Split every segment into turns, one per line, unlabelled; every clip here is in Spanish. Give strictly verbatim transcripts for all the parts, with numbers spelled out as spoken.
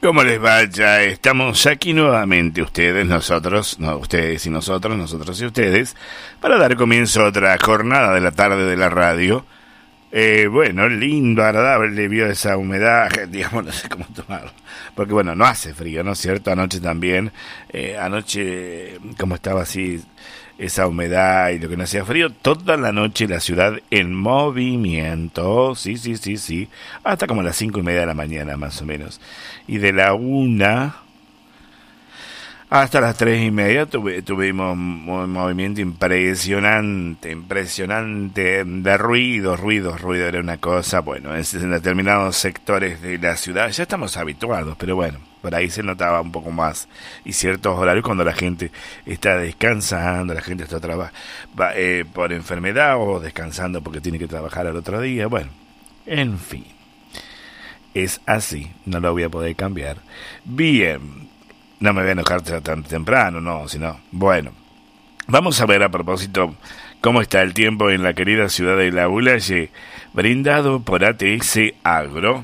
¿Cómo les vaya? Estamos aquí nuevamente, ustedes, nosotros, no, ustedes y nosotros, nosotros y ustedes, para dar comienzo a otra jornada de la tarde de la radio. Eh, bueno, lindo, agradable, vio esa humedad, digamos, no sé cómo tomarlo, porque bueno, no hace frío, ¿no es cierto? Anoche también, eh, anoche, como estaba así, esa humedad y lo que no hacía frío, toda la noche la ciudad en movimiento, sí, sí, sí, sí, hasta como las cinco y media de la mañana más o menos, y de la una hasta las tres y media tuve, tuvimos un movimiento impresionante, impresionante de ruidos, ruidos, ruido, era una cosa, bueno, en determinados sectores de la ciudad ya estamos habituados, pero bueno, por ahí se notaba un poco más, y ciertos horarios cuando la gente está descansando, la gente está traba, va, eh, por enfermedad o descansando porque tiene que trabajar al otro día, bueno, en fin, es así, no lo voy a poder cambiar. Bien. No me voy a enojar tan temprano, no, sino... Bueno, vamos a ver a propósito cómo está el tiempo en la querida ciudad de Laboulaye, brindado por A T S Agro.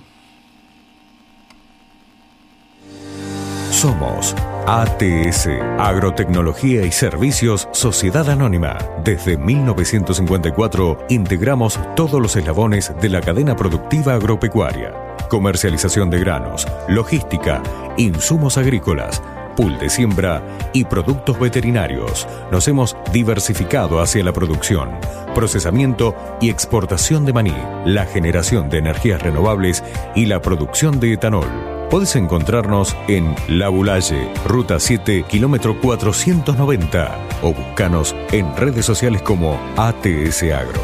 Somos A T S, Agrotecnología y Servicios Sociedad Anónima. Desde mil novecientos cincuenta y cuatro integramos todos los eslabones de la cadena productiva agropecuaria. Comercialización de granos, logística, insumos agrícolas, pool de siembra y productos veterinarios. Nos hemos diversificado hacia la producción, procesamiento y exportación de maní, la generación de energías renovables y la producción de etanol. Puedes encontrarnos en Laboulaye, Ruta siete, kilómetro cuatrocientos noventa, o búscanos en redes sociales como A T S Agro.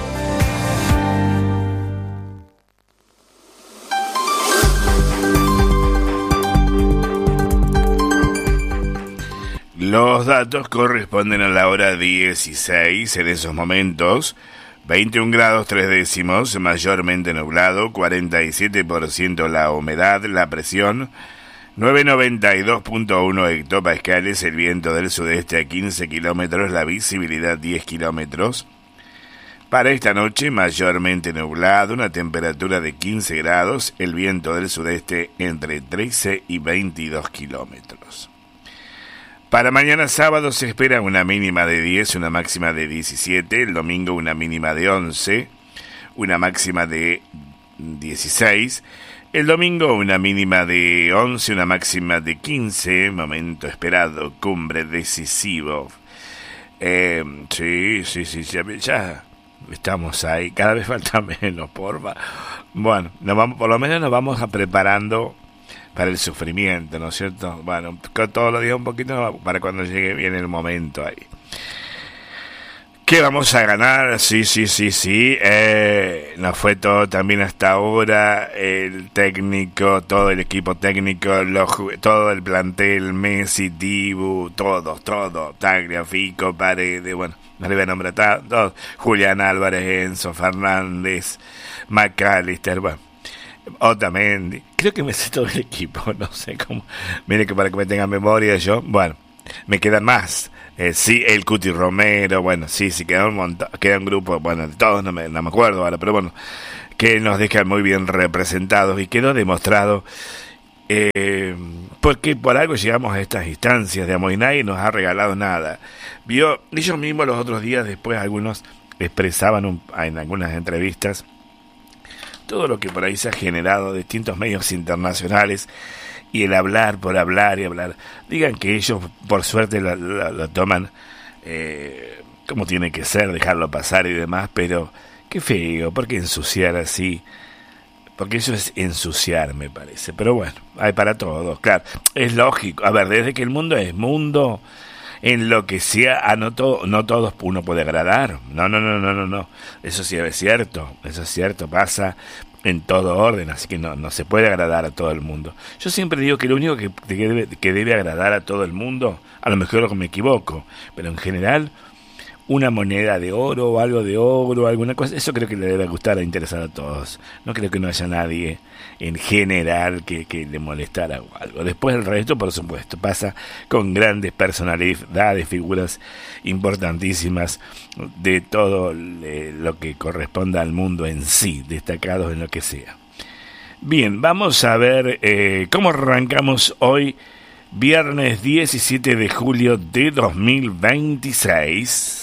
Los datos corresponden a la hora dieciséis, en esos momentos, veintiún grados tres décimos, mayormente nublado, cuarenta y siete por ciento la humedad, la presión, novecientos noventa y dos punto uno hectopascales, el viento del sudeste a quince kilómetros, la visibilidad diez kilómetros. Para esta noche, mayormente nublado, una temperatura de quince grados, el viento del sudeste entre trece y veintidós kilómetros. Para mañana sábado se espera una mínima de diez, una máxima de diecisiete, el domingo una mínima de once, una máxima de dieciséis, el domingo una mínima de once, una máxima de quince, momento esperado, cumbre decisivo. Eh, sí, sí, sí, ya, ya estamos ahí, cada vez falta menos, porfa. Bueno, nos vamos, por lo menos nos vamos a preparando para el sufrimiento, ¿no es cierto? Bueno, todos los días un poquito para cuando llegue bien el momento ahí. ¿Qué vamos a ganar? Sí, sí, sí, sí. Eh, nos fue todo también hasta ahora. El técnico, todo el equipo técnico, los, todo el plantel, Messi, Dibu, todos, todo. Tagliafico, Paredes, bueno, no le voy a nombrar todos. Julián Álvarez, Enzo Fernández, McAllister, bueno. Otamendi, creo que me sé todo el equipo, no sé cómo, mire que para que me tenga memoria yo, bueno, me quedan más, eh, sí, el Cuti Romero, bueno, sí, sí, queda un montón, queda un grupo, bueno, de todos no me, no me acuerdo ahora, pero bueno, que nos dejan muy bien representados y quedó demostrado, eh, porque por algo llegamos a estas instancias, digamos, y nadie nos ha regalado nada. Vio, ellos mismos los otros días después algunos expresaban un, en algunas entrevistas todo lo que por ahí se ha generado de distintos medios internacionales y el hablar por hablar y hablar. Digan que ellos por suerte lo, lo, lo toman eh, como tiene que ser, dejarlo pasar y demás, pero qué feo, ¿por qué ensuciar así? Porque eso es ensuciar, me parece. Pero bueno, hay para todos, claro, es lógico. A ver, desde que el mundo es mundo, en lo que sea, a no, to- no todos uno puede agradar. No, no, no, no, no, no. Eso sí es cierto, eso es cierto, pasa en todo orden, así que no, no se puede agradar a todo el mundo. Yo siempre digo que lo único que, que, debe, que debe agradar a todo el mundo, a lo mejor me equivoco, pero en general, una moneda de oro o algo de oro, alguna cosa, eso creo que le debe gustar e interesar a todos. No creo que no haya nadie en general que, que le molestara o algo. Después el resto, por supuesto, pasa con grandes personalidades, figuras importantísimas de todo lo que corresponda al mundo en sí, destacados en lo que sea. Bien, vamos a ver eh, cómo arrancamos hoy, viernes diecisiete de julio de dos mil veintiséis.